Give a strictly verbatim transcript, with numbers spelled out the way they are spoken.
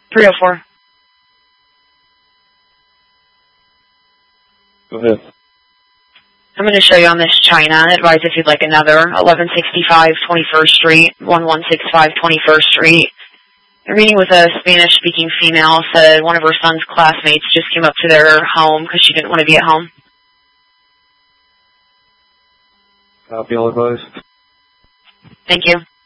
three oh four. Go ahead. I'm going to show you on this China. Advise if you'd like another. eleven sixty-five twenty-first Street, one one six five twenty-first Street. They're meeting with a Spanish-speaking female. Said one of her son's classmates just came up to their home because she didn't want to be at home. Copy, all advised. Thank you.